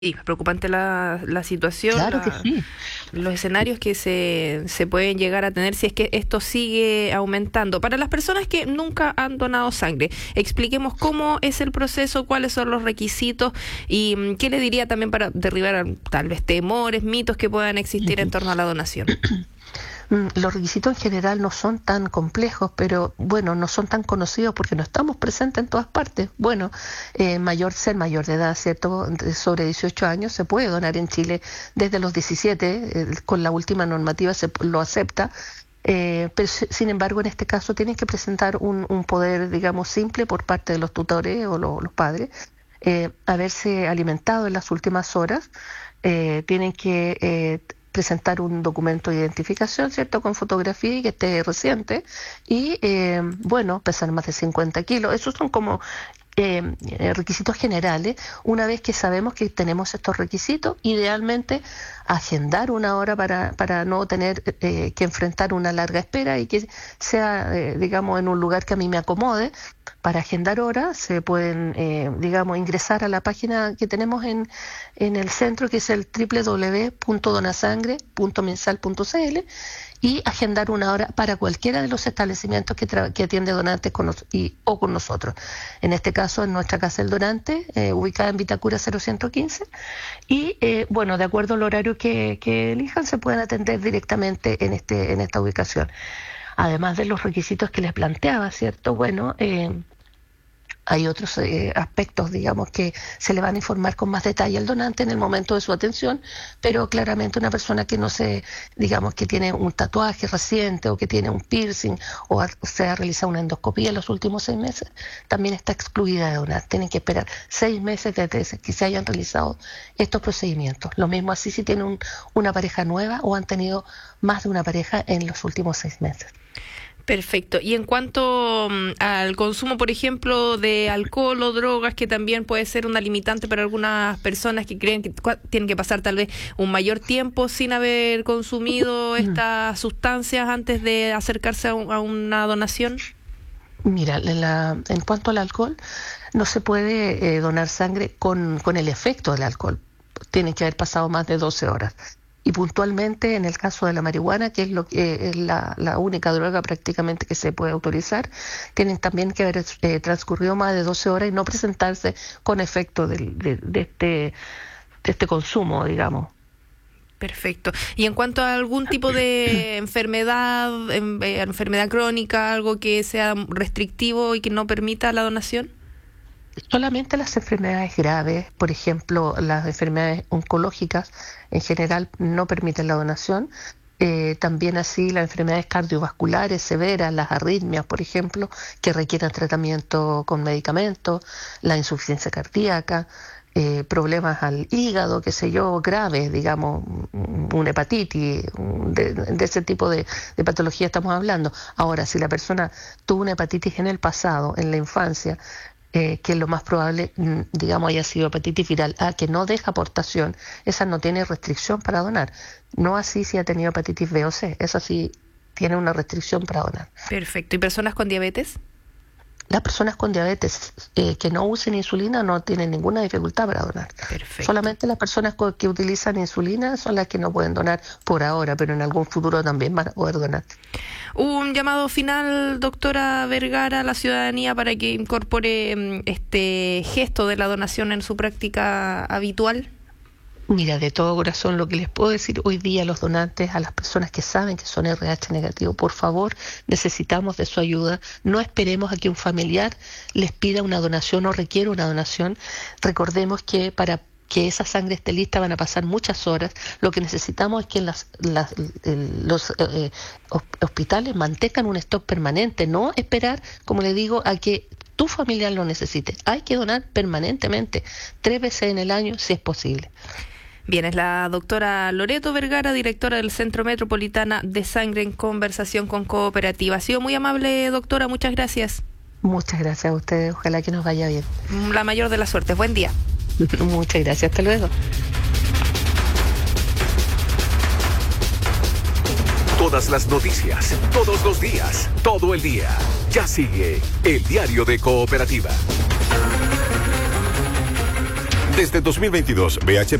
Sí, preocupante la situación, Claro que sí. los escenarios que se pueden llegar a tener si es que esto sigue aumentando. Para las personas que nunca han donado sangre, expliquemos cómo es el proceso, cuáles son los requisitos y qué le diría también para derribar tal vez temores, mitos que puedan existir en torno a la donación. Los requisitos en general no son tan complejos, pero bueno, no son tan conocidos porque no estamos presentes en todas partes. Bueno, ser mayor de edad, ¿cierto? Sobre 18 años se puede donar en Chile desde los 17, con la última normativa se lo acepta. Pero sin embargo, en este caso tienen que presentar un poder, digamos, simple por parte de los tutores o los padres, haberse alimentado en las últimas horas, tienen que presentar un documento de identificación, ¿cierto?, con fotografía y que esté reciente, y bueno, pesar más de 50 kilos. Esos son como requisitos generales. Una vez que sabemos que tenemos estos requisitos, idealmente agendar una hora para no tener que enfrentar una larga espera y que sea, digamos, en un lugar que a mí me acomode. Para agendar horas se pueden, digamos, ingresar a la página que tenemos en el centro, que es el www.donasangre.minsal.cl, y agendar una hora para cualquiera de los establecimientos que atiende donantes o con nosotros. En este caso, en nuestra Casa del Donante, ubicada en Vitacura 0115, y bueno, de acuerdo al horario que elijan, se pueden atender directamente en esta ubicación. Además de los requisitos que les planteaba, ¿cierto? Bueno, hay otros aspectos, digamos, que se le van a informar con más detalle al donante en el momento de su atención, pero claramente una persona que no digamos, que tiene un tatuaje reciente o que tiene un piercing o se ha realizado una endoscopía en los últimos 6 meses, también está excluida de donar. Tienen que esperar 6 meses desde que se hayan realizado estos procedimientos. Lo mismo así si tienen una pareja nueva o han tenido más de una pareja en los últimos 6 meses. Perfecto. Y en cuanto al consumo, por ejemplo, de alcohol o drogas, que también puede ser una limitante para algunas personas que creen que tienen que pasar tal vez un mayor tiempo sin haber consumido estas sustancias antes de acercarse a una donación. Mira, en cuanto al alcohol, no se puede donar sangre con el efecto del alcohol. Tienen que haber pasado más de 12 horas. Y puntualmente en el caso de la marihuana, que es es la única droga prácticamente que se puede autorizar, tienen también que haber transcurrido más de 12 horas y no presentarse con efecto de este consumo, digamos. Perfecto. Y en cuanto a algún tipo de enfermedad crónica, algo que sea restrictivo y que no permita la donación. Solamente las enfermedades graves, por ejemplo, las enfermedades oncológicas en general no permiten la donación. También así las enfermedades cardiovasculares severas, las arritmias, por ejemplo, que requieren tratamiento con medicamentos, la insuficiencia cardíaca, problemas al hígado, qué sé yo, graves, digamos, una hepatitis, de ese tipo de patología estamos hablando. Ahora, si la persona tuvo una hepatitis en el pasado, en la infancia, que es lo más probable, digamos, haya sido hepatitis viral A, que no deja aportación, esa no tiene restricción para donar. No así si ha tenido hepatitis B o C, esa sí tiene una restricción para donar. Perfecto. ¿Y personas con diabetes? Las personas con diabetes que no usen insulina no tienen ninguna dificultad para donar. Perfecto. Solamente las personas que utilizan insulina son las que no pueden donar por ahora, pero en algún futuro también van a poder donar. Un llamado final, doctora Vergara, a la ciudadanía para que incorpore este gesto de la donación en su práctica habitual. Mira, de todo corazón lo que les puedo decir hoy día a los donantes, a las personas que saben que son RH negativo, por favor, necesitamos de su ayuda. No esperemos a que un familiar les pida una donación o requiera una donación. Recordemos que para que esa sangre esté lista van a pasar muchas horas. Lo que necesitamos es que los hospitales mantengan un stock permanente, no esperar, como le digo, a que tu familiar lo necesite. Hay que donar permanentemente, 3 veces en el año si es posible. Bien, es la doctora Loreto Vergara, directora del Centro Metropolitana de Sangre, en conversación con Cooperativa. Ha sido muy amable, doctora, muchas gracias. Muchas gracias a ustedes, ojalá que nos vaya bien. La mayor de las suertes, buen día. Muchas gracias, hasta luego. Todas las noticias, todos los días, todo el día. Ya sigue el Diario de Cooperativa. Desde 2022, BH